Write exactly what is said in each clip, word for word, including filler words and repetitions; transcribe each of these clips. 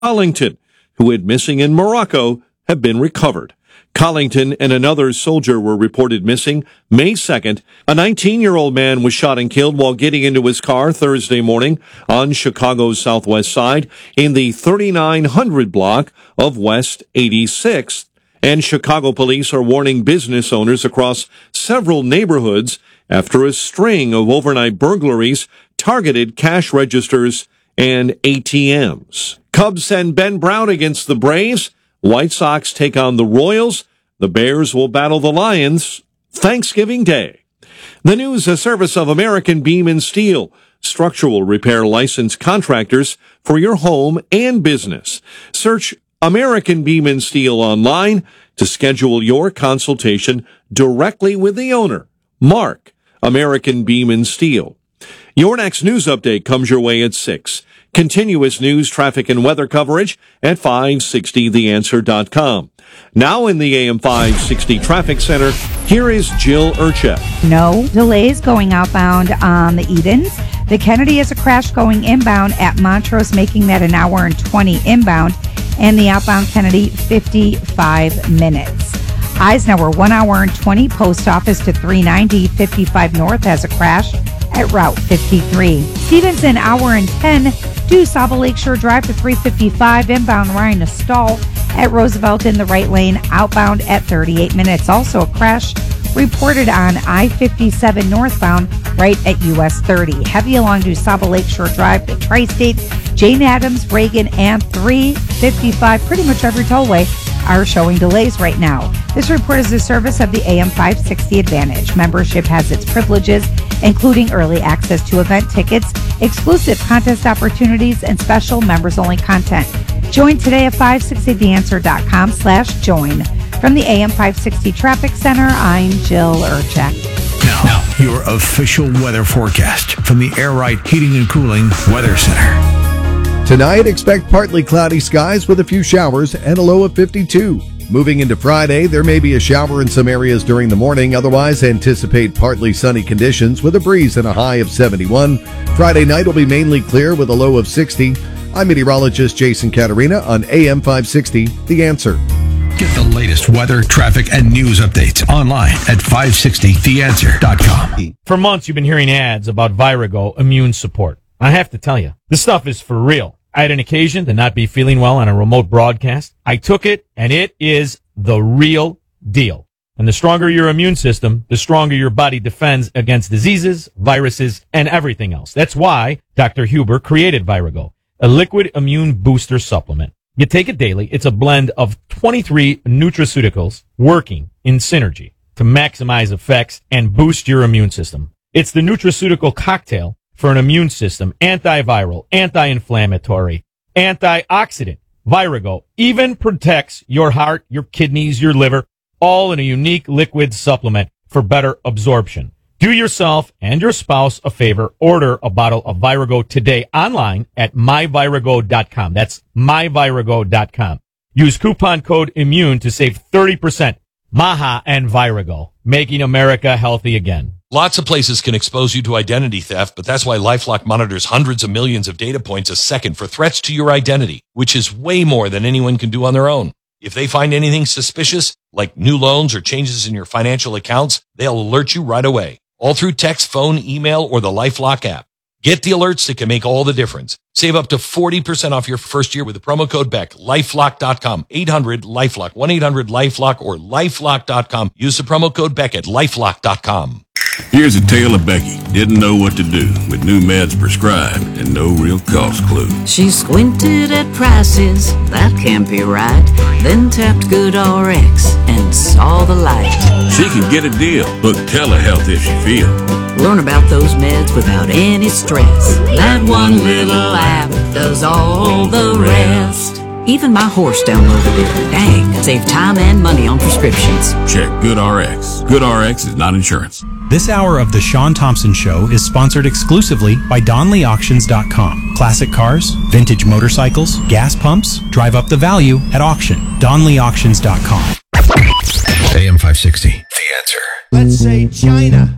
Collington, who went missing in Morocco, have been recovered. Collington and another soldier were reported missing May second. A nineteen-year-old man was shot and killed while getting into his car Thursday morning on Chicago's southwest side in the thirty-nine hundred block of West eighty-sixth. And Chicago police are warning business owners across several neighborhoods after a string of overnight burglaries targeted cash registers and A T Ms. Cubs send Ben Brown against the Braves. White Sox take on the Royals. The Bears will battle the Lions Thanksgiving Day. The news, a service of American Beam and Steel, structural repair licensed contractors for your home and business. Search American Beam and Steel online to schedule your consultation directly with the owner. Mark, American Beam and Steel. Your next news update comes your way at six. Continuous news, traffic, and weather coverage at five sixty the answer dot com. Now in the A M five sixty Traffic Center, here is Jill Urchek. No delays going outbound on the Edens. The Kennedy is a crash going inbound at Montrose, making that an hour and twenty inbound, and the outbound Kennedy, fifty-five minutes. Eisenhower, one hour and twenty, Post Office to three ninety, fifty-five North has a crash at Route fifty-three. Stevenson, hour and ten, to Saba Lakeshore Drive to three fifty-five, inbound Ryan to stall at Roosevelt in the right lane, outbound at thirty-eight minutes. Also a crash reported on I fifty-seven northbound right at U S thirty. Heavy along to Saba Lakeshore Drive to Tri-State, Jane Addams, Reagan, and three fifty-five. Pretty much every tollway are showing delays right now. This report is the service of the A M five sixty Advantage. Membership has its privileges, including early access to event tickets, exclusive contest opportunities, and special members-only content. Join today at five sixty the answer dot com slash join. From the A M five sixty Traffic Center, I'm Jill Urchek. Now, now, your official weather forecast from the Air Right Heating and Cooling Weather Center. Tonight, expect partly cloudy skies with a few showers and a low of fifty-two. Moving into Friday, there may be a shower in some areas during the morning. Otherwise, anticipate partly sunny conditions with a breeze and a high of seventy-one. Friday night will be mainly clear with a low of sixty. I'm meteorologist Jason Caterina on A M five sixty, The Answer. Get the latest weather, traffic, and news updates online at five sixty the answer dot com. For months, you've been hearing ads about Virago Immune Support. I have to tell you, this stuff is for real. I had an occasion to not be feeling well on a remote broadcast. I took it, and it is the real deal. And the stronger your immune system, the stronger your body defends against diseases, viruses, and everything else. That's why Doctor Huber created Virago, a liquid immune booster supplement. You take it daily. It's a blend of twenty-three nutraceuticals working in synergy to maximize effects and boost your immune system. It's the nutraceutical cocktail for an immune system, antiviral, anti-inflammatory, antioxidant. Virago even protects your heart, your kidneys, your liver, all in a unique liquid supplement for better absorption. Do yourself and your spouse a favor. Order a bottle of Virago today online at my virago dot com. That's my virago dot com. Use coupon code IMMUNE to save thirty percent. Maha and Virago, making America healthy again. Lots of places can expose you to identity theft, but that's why LifeLock monitors hundreds of millions of data points a second for threats to your identity, which is way more than anyone can do on their own. If they find anything suspicious, like new loans or changes in your financial accounts, they'll alert you right away, all through text, phone, email, or the LifeLock app. Get the alerts that can make all the difference. Save up to forty percent off your first year with the promo code Beck. lifelock dot com, eight hundred LifeLock, one eight hundred LifeLock, or lifelock dot com. Use the promo code Beck at lifelock dot com. Here's a tale of Becky. Didn't know what to do with new meds prescribed and no real cost clue. She squinted at prices, that can't be right. Then tapped GoodRx and saw the light. She can get a deal. Book telehealth if she feels. Learn about those meds without any stress. That one little app does all the rest. Even my horse downloaded it. Dang, save time and money on prescriptions. Check GoodRx. GoodRx is not insurance. This hour of The Sean Thompson Show is sponsored exclusively by Donley Auctions dot com. Classic cars, vintage motorcycles, gas pumps, drive up the value at auction. Donley Auctions dot com. A M five sixty, The Answer. Let's say China.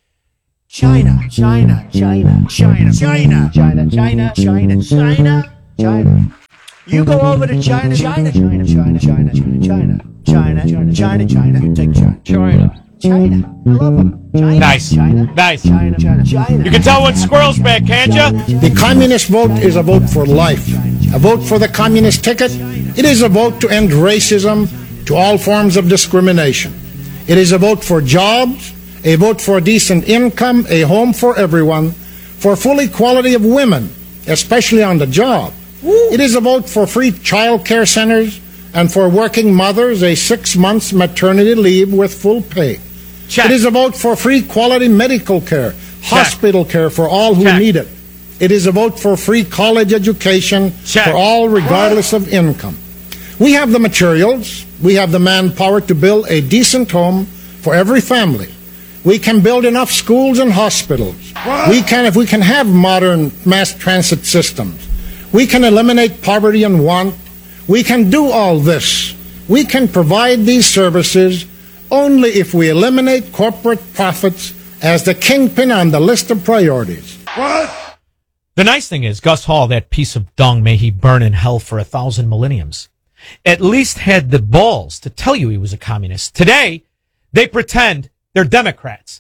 China, China, China, China, China, China, China, China, China. China. You go over to China, China, China, China, China, China, China, China, China, China. You take China. China. China. I love them. China. Nice. China. Nice. China. China. China. You can tell when squirrel's back, can't you? The communist vote is a vote for life. A vote for the communist ticket. It is a vote to end racism, to all forms of discrimination. It is a vote for jobs, a vote for a decent income, a home for everyone, for full equality of women, especially on the job. It is a vote for free child care centers and for working mothers a six months maternity leave with full pay. Check. It is a vote for free quality medical care, hospital care for all who Check. need it. It is a vote for free college education Check. for all regardless of income. We have the materials, we have the manpower to build a decent home for every family. We can build enough schools and hospitals. We can, if we can have modern mass transit systems. We can eliminate poverty and want. We can do all this. We can provide these services only if we eliminate corporate profits as the kingpin on the list of priorities. What? The nice thing is, Gus Hall, that piece of dung, may he burn in hell for a thousand millenniums, at least had the balls to tell you he was a communist. Today, they pretend they're Democrats.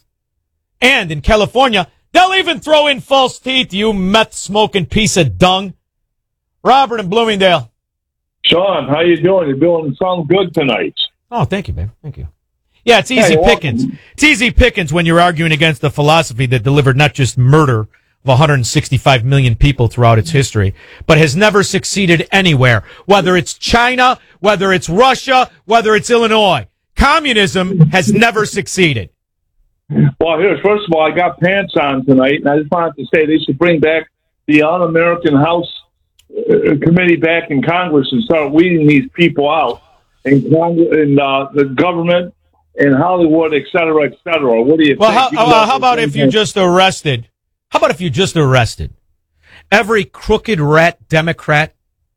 And in California, they'll even throw in false teeth, you meth-smoking piece of dung. Robert in Bloomingdale. Sean, how you doing? You're doing sound good tonight. Oh, thank you, babe. Thank you. Yeah, it's easy Hey, pickings. welcome. It's easy pickings when you're arguing against the philosophy that delivered not just murder of one hundred sixty-five million people throughout its history, but has never succeeded anywhere, whether it's China, whether it's Russia, whether it's Illinois. Communism has never succeeded. Well, here, first of all, I got pants on tonight, and I just wanted to say they should bring back the Un-American House uh, Committee back in Congress and start weeding these people out in, Congress, in uh, the government, in Hollywood, et cetera, et cetera. What do you Well, think? how, You uh, know, how about if you just arrested? How about if you just arrested every crooked rat Democrat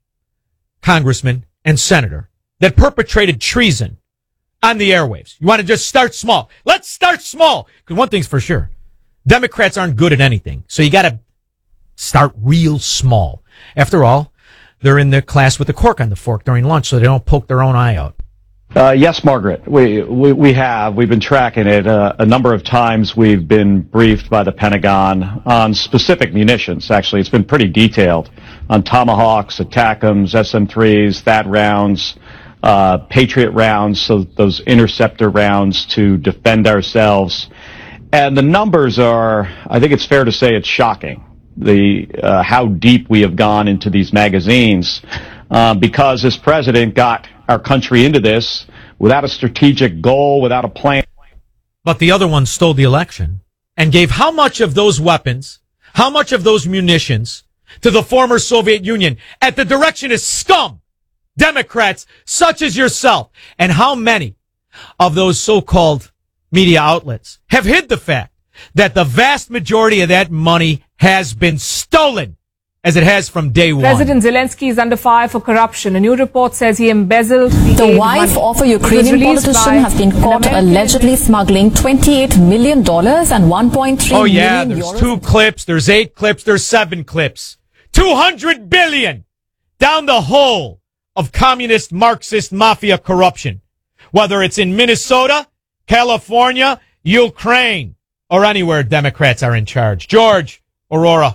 congressman and senator that perpetrated treason on the airwaves? You want to just start small. Let's start small. Because one thing's for sure. Democrats aren't good at anything. So you got to start real small. After all, they're in the class with the cork on the fork during lunch so they don't poke their own eye out. Uh, yes, Margaret, we, we, we have. We've been tracking it. Uh, a number of times we've been briefed by the Pentagon on specific munitions. Actually, it's been pretty detailed on Tomahawks, ATACMS, S M threes, THAAD rounds, uh, Patriot rounds, so those interceptor rounds to defend ourselves. And the numbers are, I think it's fair to say it's shocking, the uh, how deep we have gone into these magazines, uh, because this president got our country into this without a strategic goal, without a plan. But the other one stole the election and gave how much of those weapons, how much of those munitions to the former Soviet Union at the direction of scum, Democrats such as yourself. And how many of those so-called media outlets have hid the fact that the vast majority of that money has been stolen, as it has from day one. President Zelensky is under fire for corruption. A new report says he embezzled the, the aid wife money. of a Ukrainian politician has been caught allegedly smuggling twenty-eight million dollars and one point three oh, yeah, million there's euros. two clips, there's eight clips, there's seven clips. two hundred billion down the hole of communist Marxist mafia corruption. Whether it's in Minnesota, California, Ukraine, or anywhere Democrats are in charge. George, Aurora.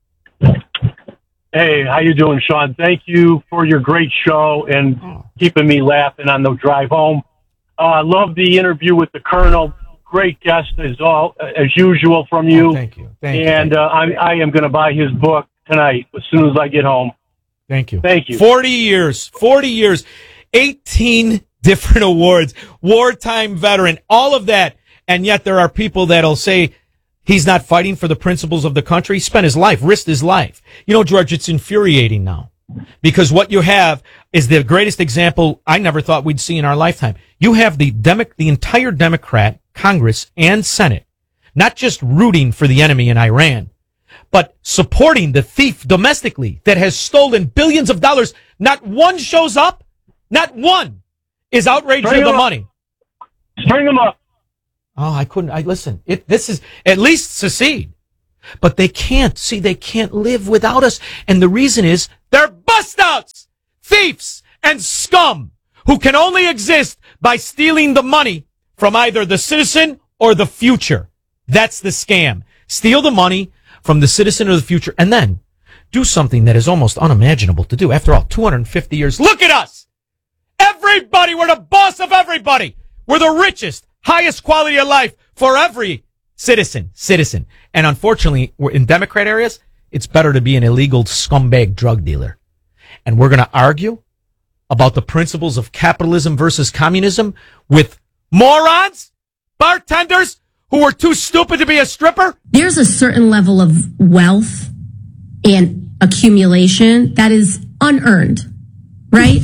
Hey, how you doing, Sean? Thank you for your great show and keeping me laughing on the drive home. Uh, I love the interview with the Colonel. Great guest as all as usual from you. Oh, thank you. Thank and you. Uh, I, I am going to buy his book tonight as soon as I get home. Thank you. Thank you. Forty years. Forty years. Eighteen different awards. Wartime veteran. All of that. And yet there are people that'll say he's not fighting for the principles of the country. He spent his life, risked his life. You know, George, it's infuriating now because what you have is the greatest example I never thought we'd see in our lifetime. You have the Demo- the entire Democrat Congress and Senate, not just rooting for the enemy in Iran, but supporting the thief domestically that has stolen billions of dollars. Not one shows up. Not one is outraged String with the up. money. String them up. Oh, I couldn't. I listen. It, this is at least secede. But they can't. See, they can't live without us. And the reason is they're bust-outs, thieves, and scum who can only exist by stealing the money from either the citizen or the future. That's the scam. Steal the money from the citizen or the future and then do something that is almost unimaginable to do. After all, two hundred fifty years. Look at us! Everybody, we're the boss of everybody. We're the richest, highest quality of life for every citizen, citizen. And unfortunately, we're in Democrat areas, it's better to be an illegal scumbag drug dealer. And we're going to argue about the principles of capitalism versus communism with morons, bartenders who were too stupid to be a stripper. There's a certain level of wealth and accumulation that is unearned, right?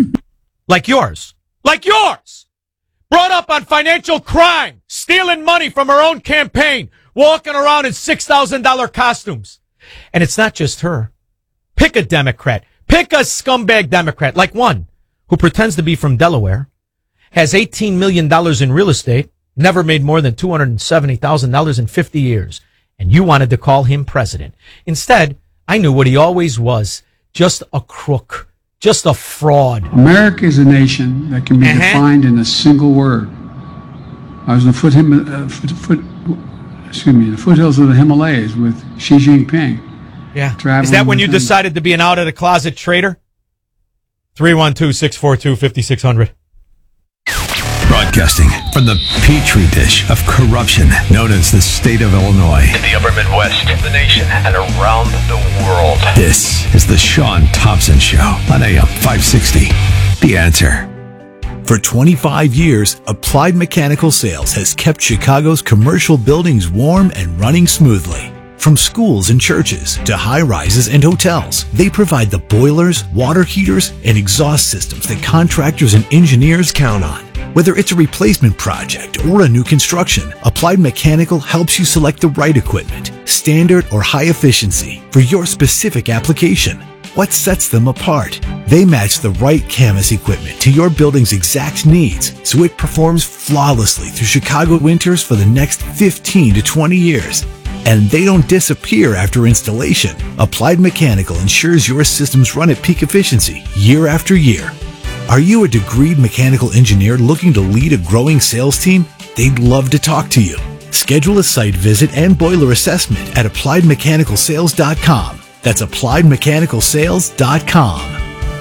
Like yours. Like yours! Brought up on financial crime, stealing money from her own campaign, walking around in six thousand dollars costumes. And it's not just her. Pick a Democrat. Pick a scumbag Democrat, like one who pretends to be from Delaware, has eighteen million dollars in real estate, never made more than two hundred seventy thousand dollars in fifty years, and you wanted to call him president. Instead, I knew what he always was, just a crook, just a fraud. America is a nation that can be uh-huh. defined in a single word. I was in the foot, uh, foot, foot, excuse me, the foothills of the Himalayas with Xi Jinping. Yeah. Is that when you decided to be an out-of-the-closet traitor? three one two, six four two, five six zero zero. Broadcasting from the petri dish of corruption known as the state of Illinois. In the upper Midwest, the nation, and around the world. This is the Sean Thompson Show on A M five sixty. The Answer. For twenty-five years, Applied Mechanical Sales has kept Chicago's commercial buildings warm and running smoothly. From schools and churches to high-rises and hotels, they provide the boilers, water heaters, and exhaust systems that contractors and engineers count on. Whether it's a replacement project or a new construction, Applied Mechanical helps you select the right equipment, standard or high efficiency, for your specific application. What sets them apart? They match the right Camas equipment to your building's exact needs, so it performs flawlessly through Chicago winters for the next fifteen to twenty years. And they don't disappear after installation. Applied Mechanical ensures your systems run at peak efficiency year after year. Are you a degreed mechanical engineer looking to lead a growing sales team? They'd love to talk to you. Schedule a site visit and boiler assessment at applied mechanical sales dot com. That's applied mechanical sales dot com.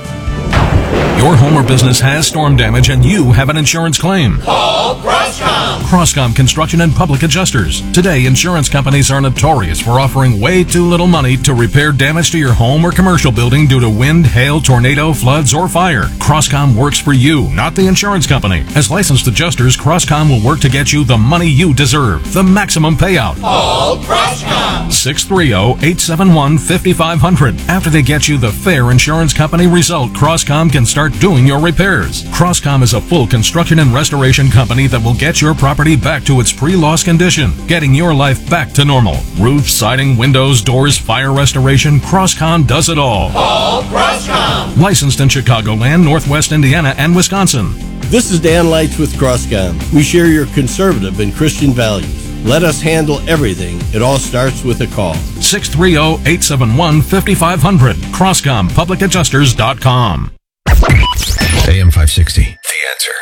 Your home or business has storm damage and you have an insurance claim. Call Crosscom. Crosscom Construction and Public Adjusters. Today, insurance companies are notorious for offering way too little money to repair damage to your home or commercial building due to wind, hail, tornado, floods, or fire. Crosscom works for you, not the insurance company. As licensed adjusters, Crosscom will work to get you the money you deserve, the maximum payout. Call Crosscom. six three zero, eight seven one, five five zero zero. After they get you the fair insurance company result, Crosscom can start doing your repairs. Crosscom is a full construction and restoration company that will get your property back to its pre-loss condition, getting your life back to normal. Roof, siding, windows, doors, fire restoration, Crosscom does it all. Call Crosscom. Licensed in Chicagoland, Northwest Indiana, and Wisconsin. This is Dan Leitz with Crosscom. We share your conservative and Christian values. Let us handle everything. It all starts with a call. six three zero, eight seven one, five five zero zero. Crosscom Public Adjusters dot com. A M five sixty. The Answer.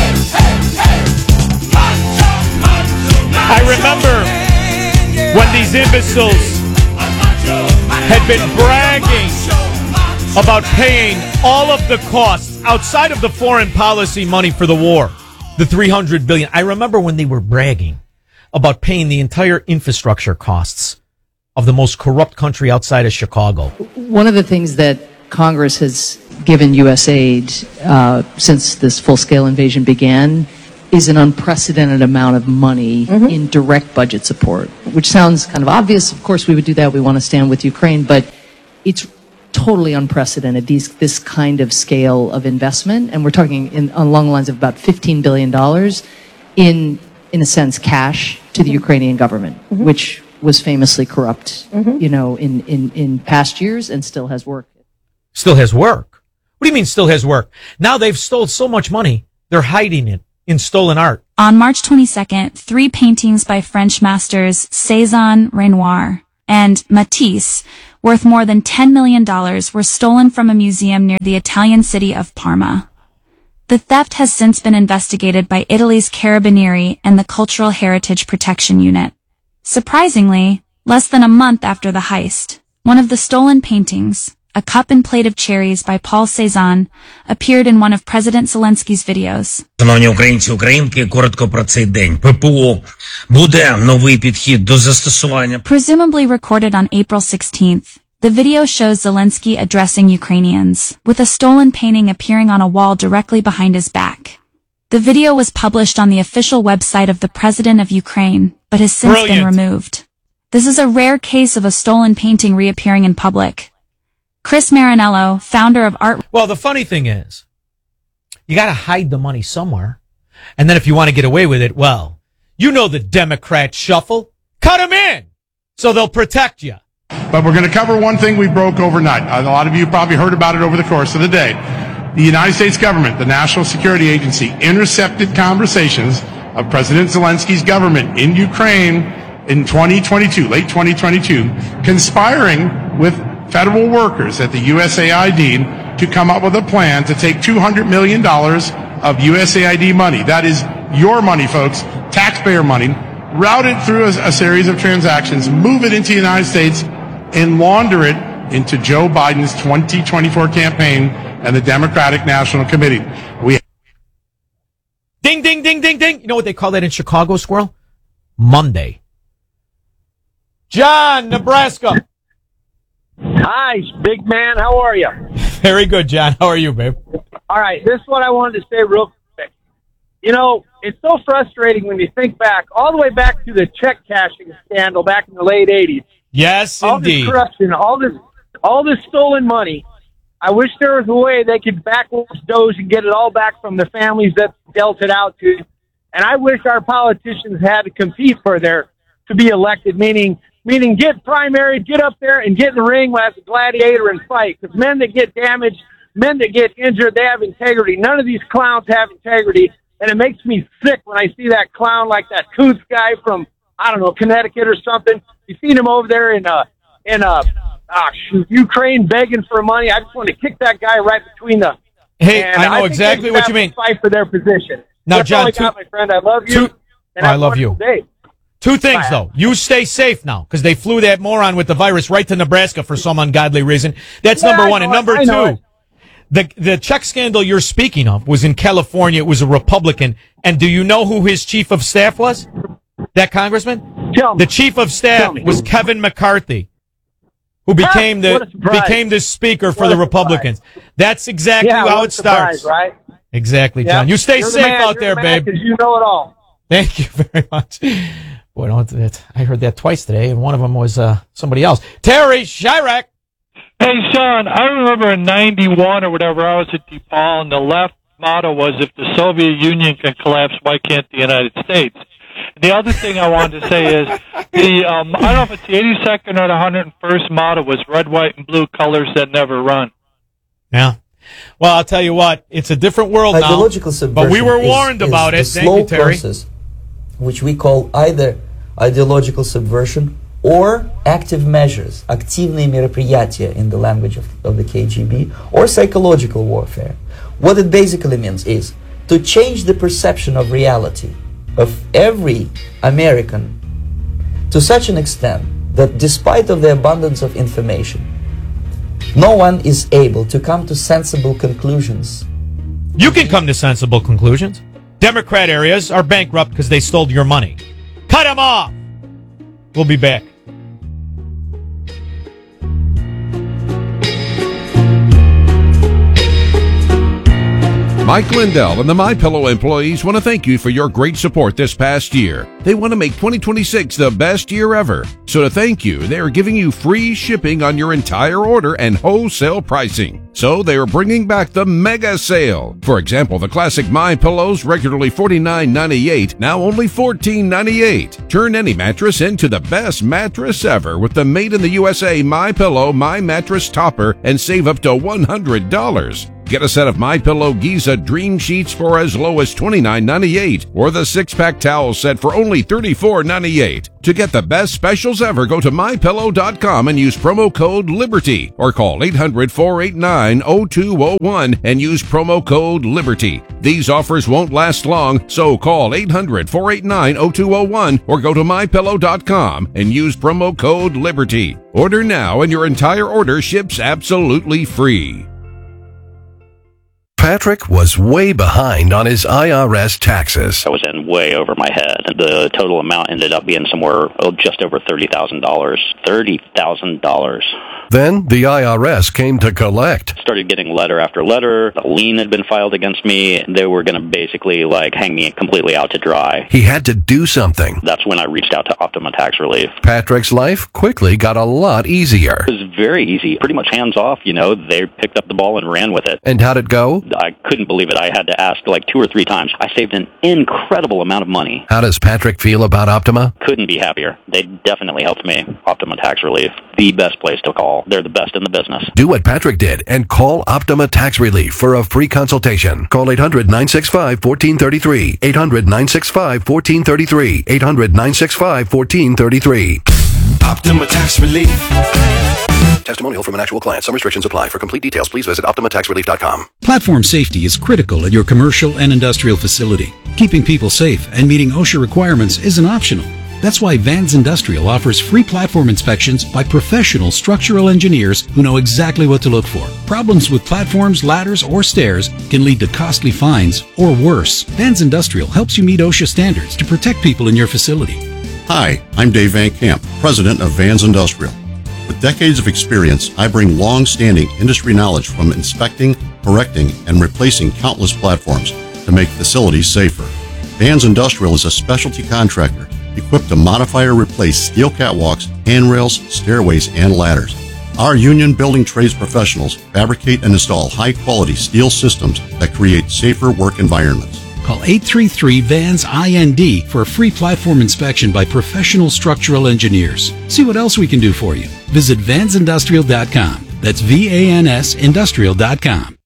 I remember when these imbeciles had been bragging about paying all of the costs outside of the foreign policy money for the war, the three hundred billion dollars. I remember when they were bragging about paying the entire infrastructure costs of the most corrupt country outside of Chicago. One of the things that Congress has given U S aid uh, since this full-scale invasion began is an unprecedented amount of money mm-hmm. in direct budget support, which sounds kind of obvious. Of course, we would do that. We want to stand with Ukraine, but it's totally unprecedented, these, this kind of scale of investment. And we're talking in, along the lines of about fifteen billion dollars in, in a sense, cash to the mm-hmm. Ukrainian government, mm-hmm. which was famously corrupt, mm-hmm. you know, in, in, in past years and still has work. Still has work? What do you mean still has work? Now they've stole so much money, they're hiding it in stolen art. On March twenty-second, three paintings by French masters Cézanne, Renoir, and Matisse, worth more than ten million dollars, were stolen from a museum near the Italian city of Parma. The theft has since been investigated by Italy's Carabinieri and the Cultural Heritage Protection Unit. Surprisingly, less than a month after the heist, one of the stolen paintings, A Cup and Plate of Cherries by Paul Cézanne, appeared in one of President Zelensky's videos. Шановні українці, українки, коротко про цей день. ППО буде новий підхід до застосування. Presumably recorded on April sixteenth, the video shows Zelensky addressing Ukrainians, with a stolen painting appearing on a wall directly behind his back. The video was published on the official website of the President of Ukraine, but has since Brilliant. been removed. This is a rare case of a stolen painting reappearing in public. Chris Marinello, founder of Art... Well, the funny thing is, you got to hide the money somewhere. And then if you want to get away with it, well, you know the Democrat shuffle. Cut them in so they'll protect you. But we're going to cover one thing we broke overnight. A lot of you probably heard about it over the course of the day. The United States government, the National Security Agency, intercepted conversations of President Zelensky's government in Ukraine in twenty twenty-two, late twenty twenty-two, conspiring with federal workers at the U S A I D to come up with a plan to take two hundred million dollars of U S A I D money. That is your money, folks, taxpayer money, route it through a, a series of transactions, move it into the United States, and launder it into Joe Biden's twenty twenty-four campaign and the Democratic National Committee. We Ding, ding, ding, ding, ding. You know what they call that in Chicago, Squirrel? Monday. John, Nebraska. Hi, big man. How are you? Very good, John. How are you, babe? All right. This is what I wanted to say real quick. You know, it's so frustrating when you think back, all the way back to the check cashing scandal back in the late eighties. Yes, all indeed. All this corruption, all this, all this stolen money. I wish there was a way they could backwards Doge and get it all back from the families that dealt it out to. And I wish our politicians had to compete for their to be elected, meaning meaning get primary, get up there and get in the ring as a gladiator and fight. Because men that get damaged, men that get injured, they have integrity. None of these clowns have integrity, and it makes me sick when I see that clown like that Koontz guy from, I don't know, Connecticut or something. You seen him over there in uh in uh ah, shoot, Ukraine begging for money. I just want to kick that guy right between the. Hey, and I know I think exactly what you mean. Fight for their position. Now, That's John, all I two, got, my friend. I love you. Two, and I love you. Day. Two things, Bye. though. You stay safe now, because they flew that moron with the virus right to Nebraska for some ungodly reason. That's Yeah, number I one. know And it. number I know two, it. the the check scandal you're speaking of was in California. It was a Republican. And do you know who his chief of staff was? That congressman? Tell me. The chief of staff was Kevin McCarthy, who became What a the surprise. became the speaker for What the a Republicans. That's exactly Yeah, how what it a surprise, starts. right? Exactly, Yeah. John. You stay You're the safe man. out You're there, the man, babe. 'cause you know it all. Thank you very much. Boy, don't, that, I heard that twice today, and one of them was uh, somebody else. Terry Chirac. Hey, Sean, I remember in ninety-one or whatever, I was at DePaul, and the left motto was, if the Soviet Union can collapse, why can't the United States? And the other thing I wanted to say is, the um, I don't know if it's the eighty-second or the one hundred first motto was red, white, and blue colors that never run. Yeah. Well, I'll tell you what, it's a different world now. Ideological subversion But we were is- warned is about the it. slow Thank you, Terry. process, which we call either ideological subversion or active measures, активные мероприятия in the language of, of the K G B, or psychological warfare. What it basically means is to change the perception of reality of every American to such an extent that despite of the abundance of information, no one is able to come to sensible conclusions. You can come to sensible conclusions. Democrat areas are bankrupt because they stole your money. Cut them off. We'll be back. Mike Lindell and the MyPillow employees want to thank you for your great support this past year. They want to make twenty twenty-six the best year ever. So to thank you, they are giving you free shipping on your entire order and wholesale pricing. So they are bringing back the mega sale. For example, the classic MyPillows, regularly forty-nine ninety-eight, now only fourteen ninety-eight. Turn any mattress into the best mattress ever with the made in the U S A MyPillow My Mattress Topper and save up to one hundred dollars. Get a set of MyPillow Giza Dream Sheets for as low as twenty-nine ninety-eight, or the six-pack towel set for only thirty-four ninety-eight. To get the best specials ever, go to my pillow dot com and use promo code LIBERTY, or call eight hundred, four eight nine, zero two zero one and use promo code LIBERTY. These offers won't last long, so call eight hundred, four eight nine, zero two zero one or go to my pillow dot com and use promo code LIBERTY. Order now and your entire order ships absolutely free. Patrick was way behind on his I R S taxes. I was in way over my head. The total amount ended up being somewhere oh, just over thirty thousand dollars. thirty thousand dollars. Then the I R S came to collect. Started getting letter after letter. A lien had been filed against me. They were going to basically like hang me completely out to dry. He had to do something. That's when I reached out to Optima Tax Relief. Patrick's life quickly got a lot easier. It was very easy. Pretty much hands off, you know. They picked up the ball and ran with it. And how'd it go? I couldn't believe it. I had to ask like two or three times. I saved an incredible amount of money. How does Patrick feel about Optima? Couldn't be happier. They definitely helped me. Optima Tax Relief, the best place to call. They're the best in the business. Do what Patrick did and call Optima Tax Relief for a free consultation. Call eight hundred, nine six five, one four three three. eight hundred, nine six five, one four three three. eight hundred, nine six five, one four three three. Optima Tax Relief. Testimonial from an actual client. Some restrictions apply. For complete details, please visit optima tax relief dot com. Platform safety is critical at your commercial and industrial facility. Keeping people safe and meeting OSHA requirements isn't optional. That's why Vans Industrial offers free platform inspections by professional structural engineers who know exactly what to look for. Problems with platforms, ladders, or stairs can lead to costly fines or worse. Vans Industrial helps you meet OSHA standards to protect people in your facility. Hi, I'm Dave Van Camp, president of Vans Industrial. With decades of experience, I bring long-standing industry knowledge from inspecting, correcting, and replacing countless platforms to make facilities safer. Vans Industrial is a specialty contractor equipped to modify or replace steel catwalks, handrails, stairways, and ladders. Our union building trades professionals fabricate and install high-quality steel systems that create safer work environments. Call eight three three, V A N S I N D for a free platform inspection by professional structural engineers. See what else we can do for you. Visit vans industrial dot com. That's V A N S industrial dot com.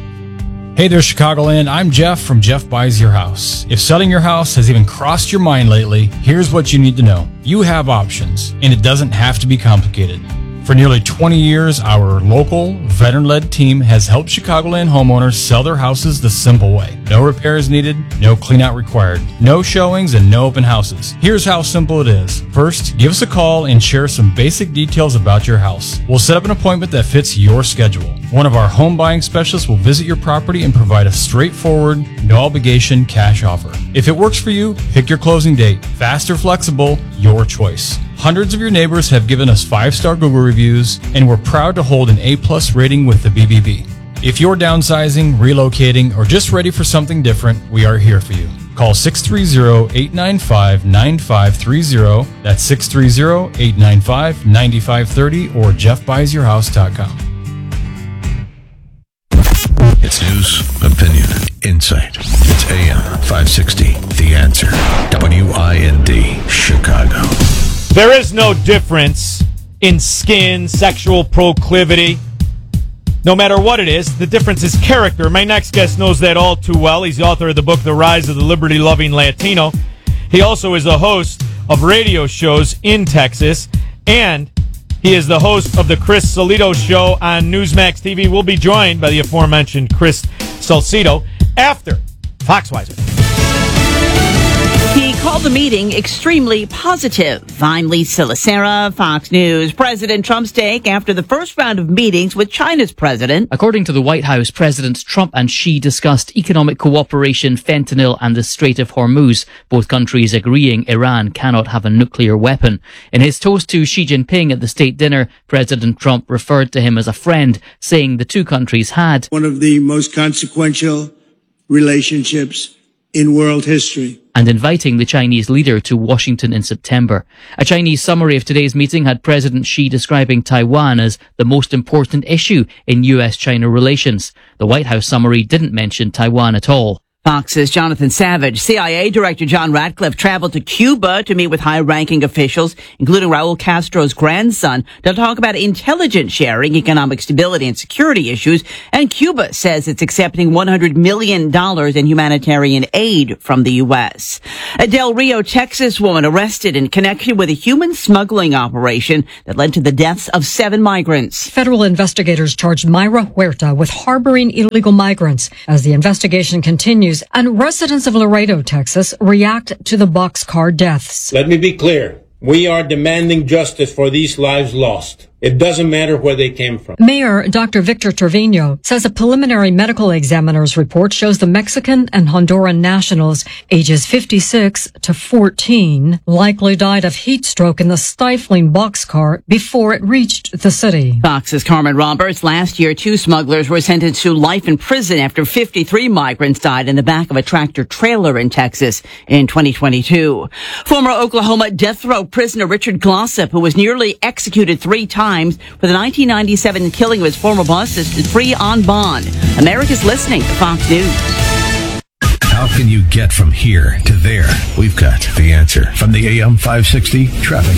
Hey there, Chicagoland. I'm Jeff from Jeff Buys Your House. If selling your house has even crossed your mind lately, here's what you need to know. You have options, and it doesn't have to be complicated. For nearly twenty years, our local, veteran-led team has helped Chicagoland homeowners sell their houses the simple way. No repairs needed, no cleanout required, no showings, and no open houses. Here's how simple it is. First, give us a call and share some basic details about your house. We'll set up an appointment that fits your schedule. One of our home buying specialists will visit your property and provide a straightforward, no-obligation cash offer. If it works for you, pick your closing date. Fast or flexible, your choice. Hundreds of your neighbors have given us five-star Google reviews, and we're proud to hold an A-plus rating with the B B B. If you're downsizing, relocating, or just ready for something different, we are here for you. Call six three zero, eight nine five, nine five three zero. That's six three zero, eight nine five, nine five three zero or jeff buys your house dot com. It's news, opinion, insight. It's A M five sixty, The Answer. W I N D, Chicago. There is no difference in skin, sexual proclivity. No matter what it is, the difference is character. My next guest knows that all too well. He's the author of the book, The Rise of the Liberty-Loving Latino. He also is the host of radio shows in Texas, and he is the host of the Chris Salcido Show on Newsmax T V. We'll be joined by the aforementioned Chris Salcido after Foxweiser. He called the meeting extremely positive. I'm Lisa Lacera, Fox News. President Trump's take after the first round of meetings with China's president. According to the White House, Presidents Trump and Xi discussed economic cooperation, fentanyl and the Strait of Hormuz, both countries agreeing Iran cannot have a nuclear weapon. In his toast to Xi Jinping at the state dinner, President Trump referred to him as a friend, saying the two countries had one of the most consequential relationships in world history, and inviting the Chinese leader to Washington in September. A Chinese summary of today's meeting had President Xi describing Taiwan as the most important issue in U S China relations. The White House summary didn't mention Taiwan at all. Fox's Jonathan Savage. C I A Director John Ratcliffe traveled to Cuba to meet with high-ranking officials, including Raul Castro's grandson, to talk about intelligence sharing, economic stability, and security issues. And Cuba says it's accepting one hundred million dollars in humanitarian aid from the U S. A Del Rio, Texas woman arrested in connection with a human smuggling operation that led to the deaths of seven migrants. Federal investigators charged Mayra Huerta with harboring illegal migrants. As the investigation continues, and residents of Laredo, Texas, react to the boxcar deaths. Let me be clear. We are demanding justice for these lives lost. It doesn't matter where they came from. Mayor Doctor Victor Trevino says a preliminary medical examiner's report shows the Mexican and Honduran nationals, ages fifty-six to fourteen, likely died of heat stroke in the stifling boxcar before it reached the city. Fox's Carmen Roberts. Last year, two smugglers were sentenced to life in prison after fifty-three migrants died in the back of a tractor trailer in Texas in twenty twenty-two. Former Oklahoma death row prisoner Richard Glossip, who was nearly executed three times for the nineteen ninety-seven killing of his former boss, is free on bond. America's listening to Fox News. How can you get from here to there? We've got the answer from the A M five sixty Traffic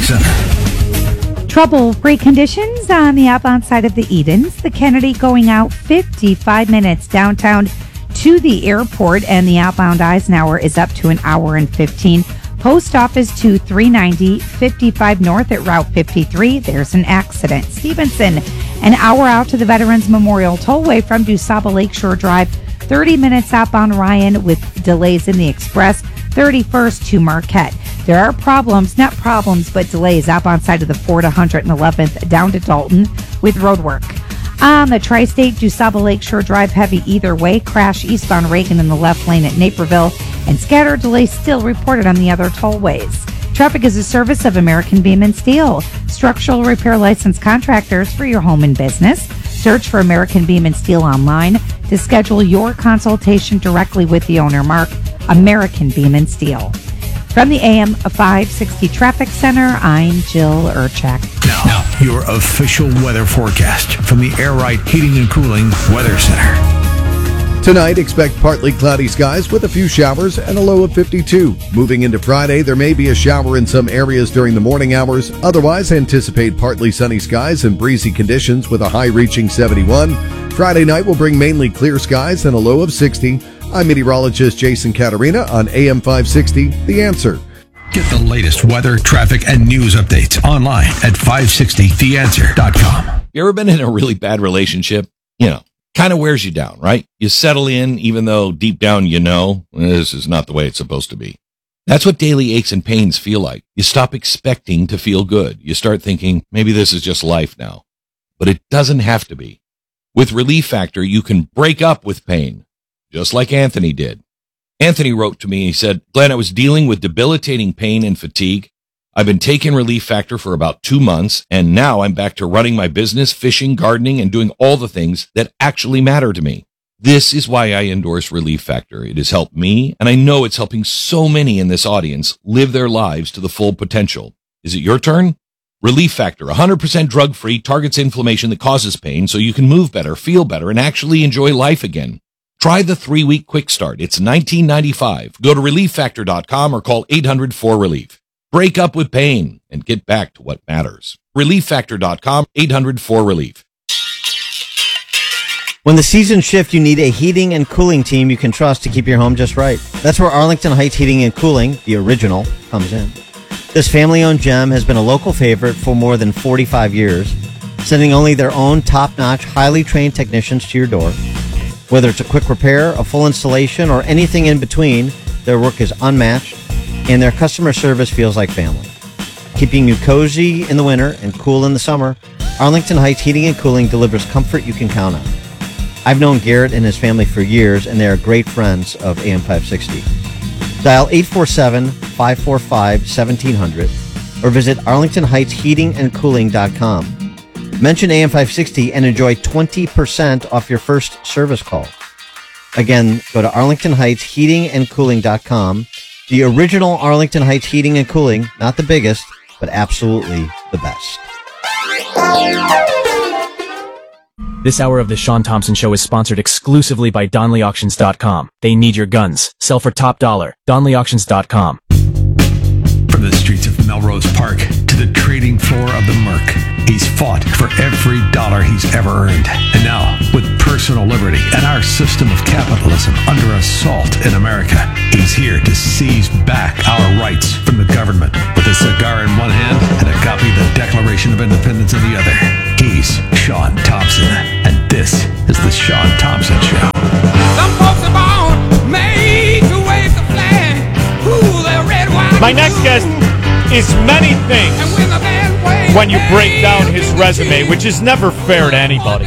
Center. Trouble-free conditions on the outbound side of the Edens. The Kennedy going out fifty-five minutes downtown to the airport, and the outbound Eisenhower is up to an hour and fifteen. Post Office to three ninety, fifty-five north at Route fifty-three. There's an accident. Stevenson, an hour out to the Veterans Memorial Tollway from DuSable Lakeshore Drive. thirty minutes outbound Ryan with delays in the express. thirty-first to Marquette. There are problems, not problems, but delays outbound side of the Fort one hundred eleventh down to Dalton with road work. On the Tri-State, DuSable Lakeshore Drive heavy either way. Crash eastbound Reagan in the left lane at Naperville, and scattered delays still reported on the other tollways. Traffic is a service of American Beam and Steel, structural repair licensed contractors for your home and business. Search for American Beam and Steel online to schedule your consultation directly with the owner. Mark American Beam and Steel. From the A M five sixty Traffic Center, I'm Jill Urchak. Now, now, your official weather forecast from the Air Right Heating and Cooling Weather Center. Tonight, expect partly cloudy skies with a few showers and a low of fifty-two. Moving into Friday, there may be a shower in some areas during the morning hours. Otherwise, anticipate partly sunny skies and breezy conditions with a high reaching seventy-one. Friday night will bring mainly clear skies and a low of sixty. I'm meteorologist Jason Caterina on A M five sixty, The Answer. Get the latest weather, traffic, and news updates online at five sixty the answer dot com. You ever been in a really bad relationship? You know, kind of wears you down, right? You settle in even though deep down you know this is not the way it's supposed to be. That's what daily aches and pains feel like. You stop expecting to feel good. You start thinking, maybe this is just life now. But it doesn't have to be. With Relief Factor, you can break up with pain, just like Anthony did. Anthony wrote to me, he said, Glenn, I was dealing with debilitating pain and fatigue. I've been taking Relief Factor for about two months, and now I'm back to running my business, fishing, gardening, and doing all the things that actually matter to me. This is why I endorse Relief Factor. It has helped me, and I know it's helping so many in this audience live their lives to the full potential. Is it your turn? Relief Factor, one hundred percent drug-free, targets inflammation that causes pain so you can move better, feel better, and actually enjoy life again. Try the three-week quick start. It's nineteen ninety-five. Go to relief factor dot com or call eight hundred four relief. Break up with pain and get back to what matters. relief factor dot com, eight hundred four relief. When the seasons shift, you need a heating and cooling team you can trust to keep your home just right. That's where Arlington Heights Heating and Cooling, the original, comes in. This family-owned gem has been a local favorite for more than forty-five years, sending only their own top-notch, highly trained technicians to your door. Whether it's a quick repair, a full installation, or anything in between, their work is unmatched, and their customer service feels like family. Keeping you cozy in the winter and cool in the summer, Arlington Heights Heating and Cooling delivers comfort you can count on. I've known Garrett and his family for years, and they are great friends of A M five sixty. Dial eight four seven, five four five, one seven zero zero or visit arlington heights heating and cooling dot com. Mention A M five sixty and enjoy twenty percent off your first service call. Again, go to arlington heights heating and cooling dot com. The original Arlington Heights Heating and Cooling, not the biggest, but absolutely the best. This hour of the Sean Thompson Show is sponsored exclusively by Donley Auctions dot com. They need your guns. Sell for top dollar. Donley Auctions dot com. From the streets of Melrose Park to the trading floor of the Merc, he's fought for every dollar he's ever earned. And now, with personal liberty and our system of capitalism under assault in America, he's here to seize back our rights from the government. With a cigar in one hand and a copy of the Declaration of Independence in the other, he's Sean Thompson. And this is the Sean Thompson Show. Some folks are born made to wave the flag. Ooh, they're red, white, My next guest is many things when you break down his resume, which is never fair to anybody.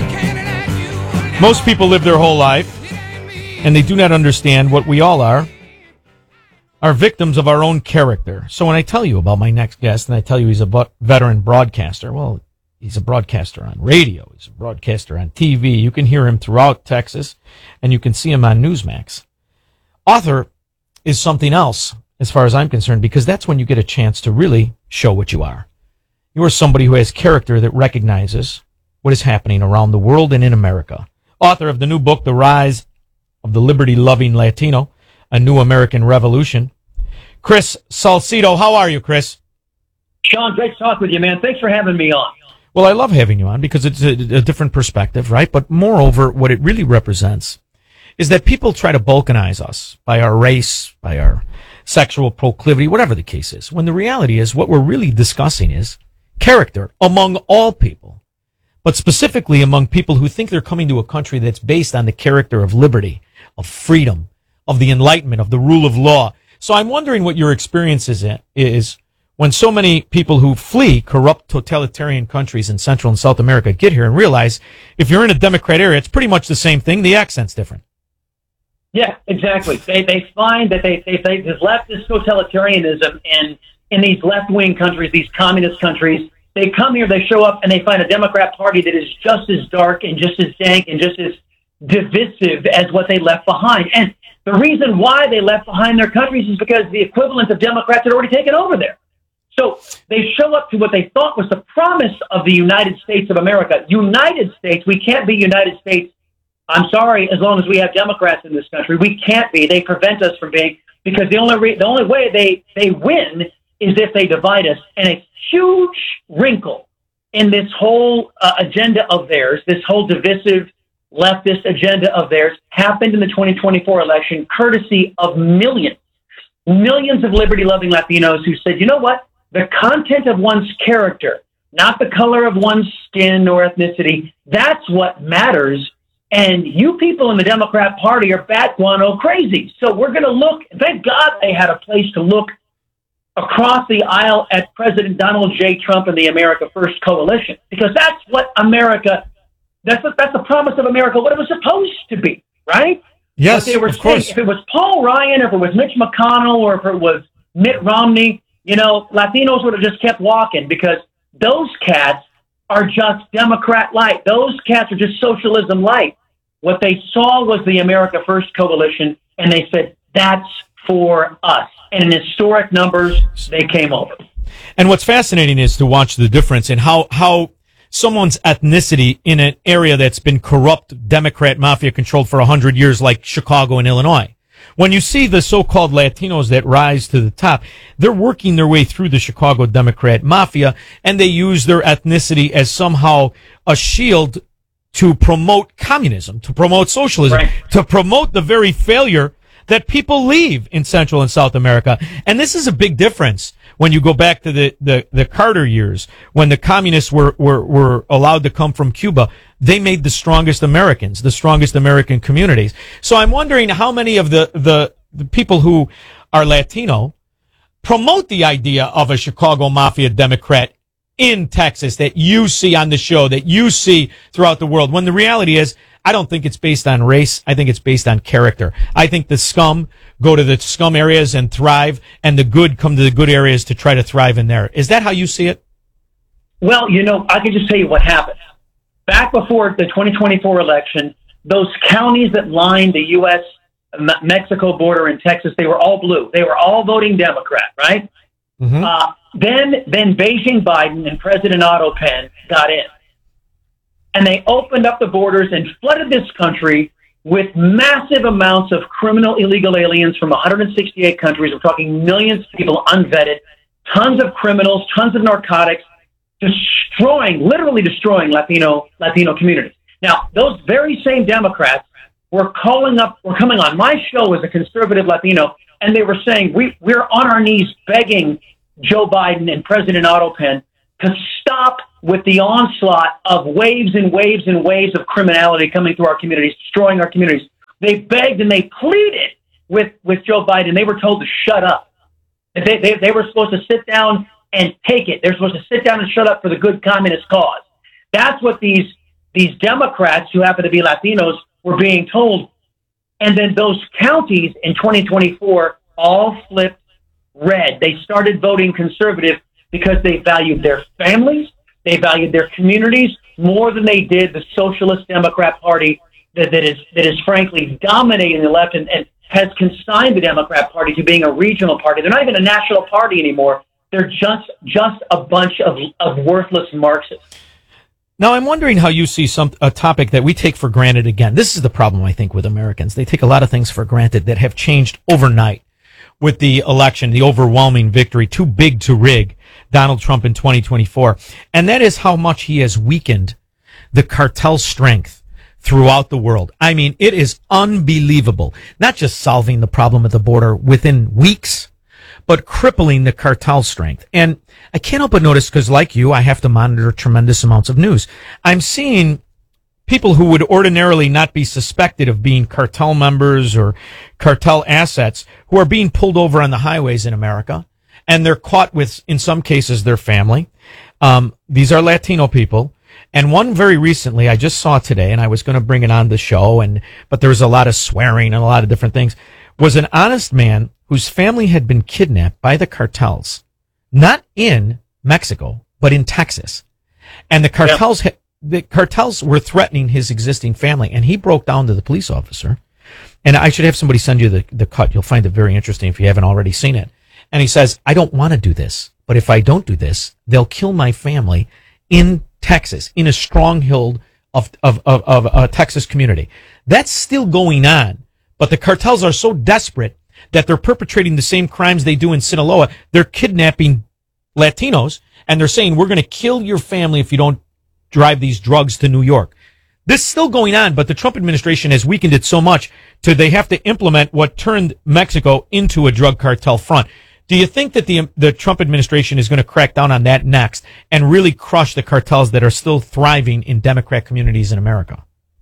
Most people live their whole life, and they do not understand what we all are, are victims of our own character. So when I tell you about my next guest, and I tell you he's a bu- veteran broadcaster, well, he's a broadcaster on radio, he's a broadcaster on T V. You can hear him throughout Texas, and you can see him on Newsmax. Author is something else, as far as I'm concerned, because that's when you get a chance to really show what you are. You are somebody who has character that recognizes what is happening around the world and in America. Author of the new book, The Rise of the Liberty-Loving Latino, A New American Revolution. Chris Salcido, how are you, Chris? Sean, great to talk with you, man. Thanks for having me on. Well, I love having you on because it's a, a different perspective, right? But moreover, what it really represents is that people try to balkanize us by our race, by our sexual proclivity, whatever the case is, when the reality is what we're really discussing is character among all people, but specifically among people who think they're coming to a country that's based on the character of liberty, of freedom, of the Enlightenment, of the rule of law. So I'm wondering what your experience is, is when so many people who flee corrupt totalitarian countries in Central and South America get here and realize if you're in a Democrat area, it's pretty much the same thing. The accent's different. Yeah, exactly. They they find that they they, they there's leftist totalitarianism in in these left wing countries, these communist countries. They come here, they show up, and they find a Democrat Party that is just as dark and just as dank and just as divisive as what they left behind. And the reason why they left behind their countries is because the equivalent of Democrats had already taken over there. So they show up to what they thought was the promise of the United States of America. United States, we can't be United States. I'm sorry, as long as we have Democrats in this country, we can't be. They prevent us from being, because the only re- the only way they, they win is if they divide us. And a huge wrinkle in this whole uh, agenda of theirs, this whole divisive leftist agenda of theirs, happened in the twenty twenty-four election, courtesy of millions, millions of liberty-loving Latinos who said, you know what, the content of one's character, not the color of one's skin or ethnicity, that's what matters. And you people in the Democrat Party are bat guano crazy. So we're going to look, thank God they had a place to look across the aisle at President Donald J. Trump and the America First Coalition, because that's what America, that's what, that's the promise of America, what it was supposed to be, right? Yes, but they were of saying, course. if it was Paul Ryan, if it was Mitch McConnell, or if it was Mitt Romney, you know, Latinos would have just kept walking, because those cats are just Democrat light. Those cats are just socialism light. What they saw was the America First Coalition, and they said, that's for us. And in historic numbers, they came over. And what's fascinating is to watch the difference in how, how someone's ethnicity in an area that's been corrupt, Democrat mafia controlled for a hundred years, like Chicago and Illinois. When you see the so-called Latinos that rise to the top, they're working their way through the Chicago Democrat mafia, and they use their ethnicity as somehow a shield to promote communism, to promote socialism, right, to promote the very failure that people leave in Central and South America. And this is a big difference when you go back to the, the, the Carter years, when the communists were, were, were allowed to come from Cuba. They made the strongest Americans, the strongest American communities. So I'm wondering how many of the, the, the people who are Latino promote the idea of a Chicago Mafia Democrat in Texas that you see on the show, that you see throughout the world, when the reality is, I don't think it's based on race. I think it's based on character. I think the scum go to the scum areas and thrive, and the good come to the good areas to try to thrive in there. Is that how you see it? Well, you know, I can just tell you what happened. Back before the twenty twenty-four election, those counties that line the U S Mexico border in Texas, they were all blue. They were all voting Democrat, right? Mm-hmm. Uh, then, then Beijing Biden and President Otto Penn got in. and they opened up the borders and flooded this country with massive amounts of criminal illegal aliens from one hundred sixty-eight countries. We're talking millions of people unvetted, tons of criminals, tons of narcotics, destroying, literally destroying Latino Latino communities. Now, those very same Democrats were calling up, were coming on my show as a conservative Latino, and they were saying, we, we're on our knees begging Joe Biden and President Otto Penn to stop with the onslaught of waves and waves and waves of criminality coming through our communities, destroying our communities. They begged and they pleaded with, with Joe Biden. They were told to shut up. They, they, they were supposed to sit down and take it. They're supposed to sit down and shut up for the good communist cause. That's what these these Democrats, who happen to be Latinos, were being told. And then those counties in twenty twenty-four all flipped red. They started voting conservative because they valued their families, they valued their communities more than they did the Socialist Democrat Party that, that is that is frankly dominating the left and, and has consigned the Democrat Party to being a regional party. They're not even a national party anymore. They're just just a bunch of, of worthless Marxists. Now, I'm wondering how you see some a topic that we take for granted again. This is the problem, I think, with Americans. They take a lot of things for granted that have changed overnight with the election, the overwhelming victory, too big to rig, Donald Trump in twenty twenty-four. And that is how much he has weakened the cartel strength throughout the world. I mean, it is unbelievable. Not just solving the problem at the border within weeks, but crippling the cartel strength. And I can't help but notice, because like you, I have to monitor tremendous amounts of news. I'm seeing people who would ordinarily not be suspected of being cartel members or cartel assets who are being pulled over on the highways in America. And they're caught with, in some cases, their family. Um, these are Latino people. And one very recently, I just saw today, and I was going to bring it on the show, and but there was a lot of swearing and a lot of different things, was an honest man whose family had been kidnapped by the cartels, not in Mexico, but in Texas. And the cartels, yep. the cartels were threatening his existing family, and he broke down to the police officer. And I should have somebody send you the, the cut. You'll find it very interesting if you haven't already seen it. And he says, I don't want to do this, but if I don't do this, they'll kill my family in Texas, in a stronghold of, of, of, of a Texas community. That's still going on, but the cartels are so desperate that they're perpetrating the same crimes they do in Sinaloa. They're kidnapping Latinos, and they're saying, we're going to kill your family if you don't drive these drugs to New York. This is still going on, but the Trump administration has weakened it so much to they have to implement what turned Mexico into a drug cartel front. Do you think that the the Trump administration is going to crack down on that next and really crush the cartels that are still thriving in Democrat communities in America?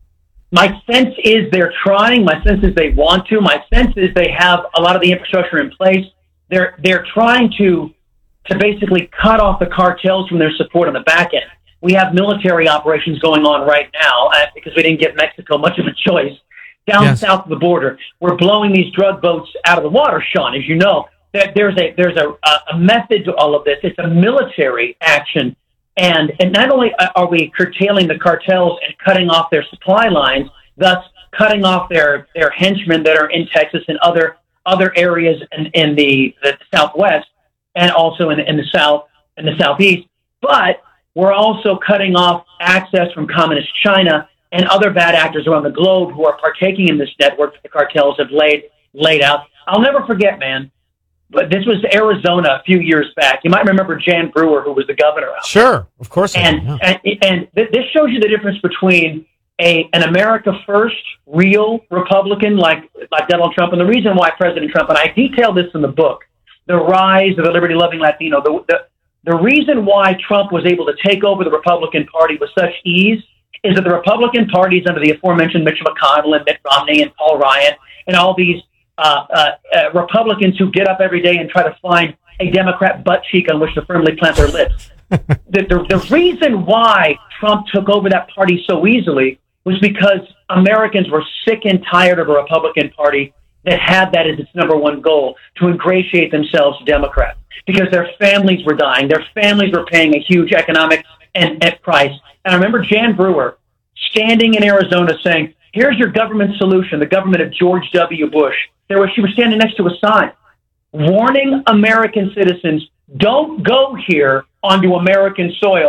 My sense is they're trying. My sense is they want to. My sense is they have a lot of the infrastructure in place. They're they're trying to to basically cut off the cartels from their support on the back end. We have military operations going on right now uh, because we didn't give Mexico much of a choice. Down yes. south of the border, we're blowing these drug boats out of the water, Sean, as you know. There's a there's a, a method to all of this. It's a military action. And, and not only are we curtailing the cartels and cutting off their supply lines, thus cutting off their, their henchmen that are in Texas and other other areas in, in the, the Southwest and also in, in the South and the Southeast, but we're also cutting off access from communist China and other bad actors around the globe who are partaking in this network that the cartels have laid laid out. I'll never forget, man. But this was Arizona a few years back. You might remember Jan Brewer, who was the governor out Sure, there. Of course. And, I do, yeah. and and this shows you the difference between a an America First real Republican like like Donald Trump, and the reason why President Trump, and I detail this in the book, the rise of the liberty-loving Latino. The, the the reason why Trump was able to take over the Republican Party with such ease is that the Republican parties under the aforementioned Mitch McConnell and Mitt Romney and Paul Ryan and all these Uh, uh, uh, Republicans who get up every day and try to find a Democrat butt cheek on which to firmly plant their lips. the, the, the reason why Trump took over that party so easily was because Americans were sick and tired of a Republican Party that had that as its number one goal, to ingratiate themselves to Democrats, because their families were dying. Their families were paying a huge economic and, and price. And I remember Jan Brewer standing in Arizona saying, here's your government solution, the government of George W. Bush. There was, she was standing next to a sign warning American citizens, don't go here onto American soil